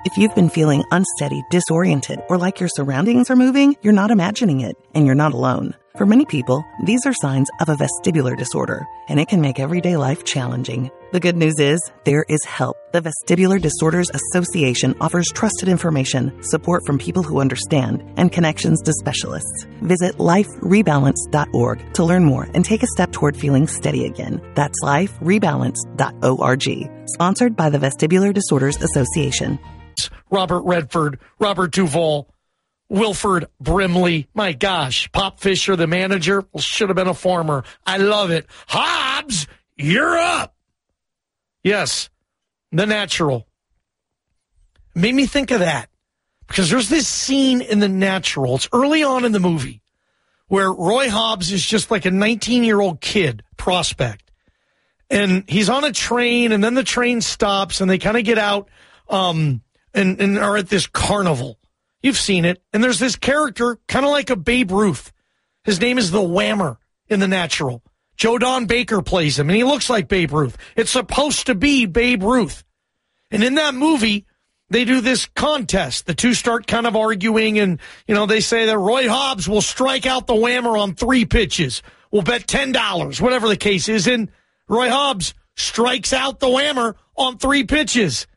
If you've been feeling unsteady, disoriented, or like your surroundings are moving, you're not imagining it, and you're not alone. For many people, these are signs of a vestibular disorder, and it can make everyday life challenging. The good news is, there is help. The Vestibular Disorders Association offers trusted information, support from people who understand, and connections to specialists. Visit liferebalance.org to learn more and take a step toward feeling steady again. That's liferebalance.org. Sponsored by the Vestibular Disorders Association. Robert Redford, Robert Duvall, Wilford Brimley. My gosh, Pop Fisher, the manager, should have been a farmer. I love it. Hobbs, you're up. Yes, The Natural. Made me think of that because there's this scene in The Natural. It's early on in the movie where Roy Hobbs is just like a 19-year-old kid prospect. And he's on a train, and then the train stops, and they kind of get out and are at this carnival. You've seen it. And there's this character, kind of like a Babe Ruth. His name is the Whammer in The Natural. Joe Don Baker plays him, and he looks like Babe Ruth. It's supposed to be Babe Ruth. And in that movie, they do this contest. The two start kind of arguing, and, they say that Roy Hobbs will strike out the Whammer on 3 pitches. We'll bet $10, whatever the case is. And Roy Hobbs strikes out the Whammer on 3 pitches.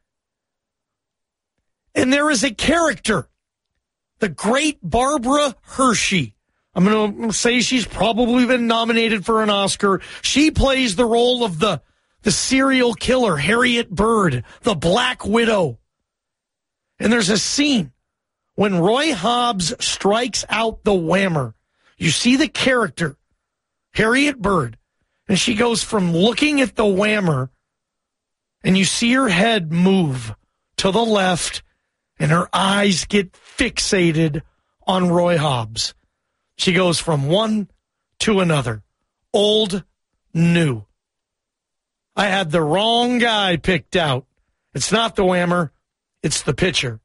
And there is a character, the great Barbara Hershey. I'm going to say she's probably been nominated for an Oscar. She plays the role of the serial killer, Harriet Bird, the Black Widow. And there's a scene when Roy Hobbs strikes out the Whammer. You see the character, Harriet Bird, and she goes from looking at the Whammer, and you see her head move to the left, and her eyes get fixated on Roy Hobbs. She goes from one to another. Old, new. I had the wrong guy picked out. It's not the Whammer. It's the pitcher.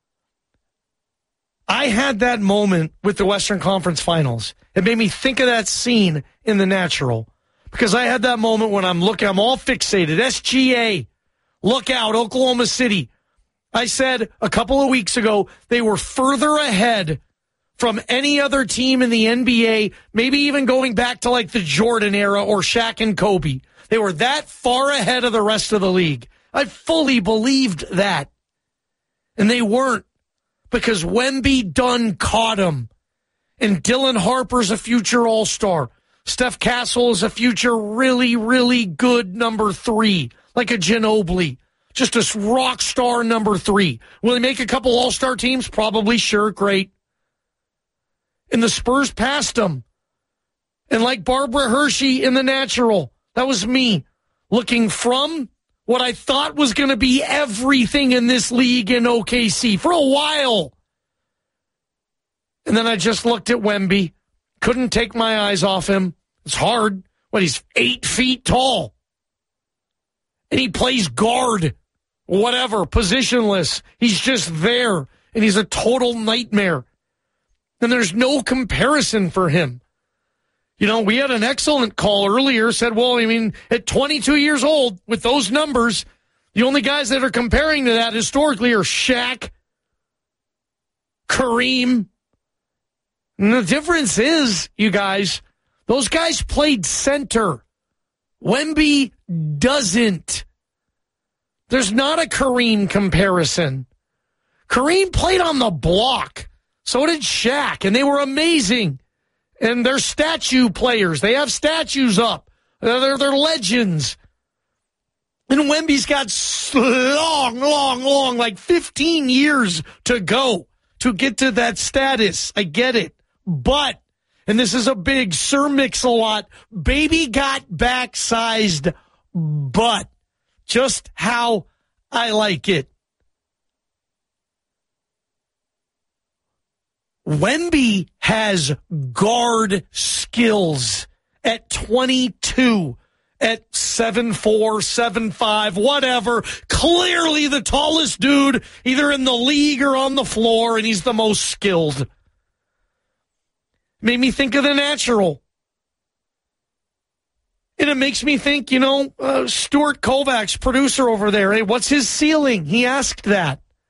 I had that moment with the Western Conference Finals. It made me think of that scene in The Natural. Because I had that moment when I'm all fixated. SGA. Look out, Oklahoma City. I said a couple of weeks ago they were further ahead from any other team in the NBA, maybe even going back to like the Jordan era or Shaq and Kobe. They were that far ahead of the rest of the league. I fully believed that. And they weren't because Wemby Dunn caught him. And Dylan Harper's a future All-Star. Steph Castle is a future really, really good number 3, like a Ginobili. Just a rock star number 3. Will he make a couple all-star teams? Probably, sure, great. And the Spurs passed him. And like Barbara Hershey in The Natural, that was me looking from what I thought was going to be everything in this league in OKC for a while. And then I just looked at Wemby. Couldn't take my eyes off him. It's hard. He's 8 feet tall. And he plays guard, whatever, positionless. He's just there, and he's a total nightmare. And there's no comparison for him. We had an excellent call earlier, said, at 22 years old, with those numbers, the only guys that are comparing to that historically are Shaq, Kareem. And the difference is, you guys, those guys played center. Wemby doesn't. There's not a Kareem comparison. Kareem played on the block. So did Shaq, and they were amazing. And they're statue players. They have statues up. They're legends. And Wemby's got long, like 15 years to go to get to that status. I get it. But, and this is a big Sir Mix-a-Lot, baby got back-sized butt. Just how I like it. Wemby has guard skills at 22, at 7'4", 7'5", whatever. Clearly the tallest dude either in the league or on the floor, and he's the most skilled. Made me think of The Natural. And it makes me think, Stuart Kovacs, producer over there, hey, what's his ceiling? He asked that.